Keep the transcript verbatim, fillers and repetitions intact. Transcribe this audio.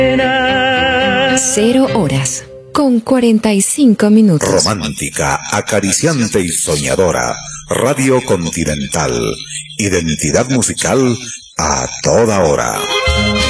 Cero horas con cuarenta y cinco minutos. Romántica, acariciante y soñadora. Radio Continental. Identidad musical a toda hora.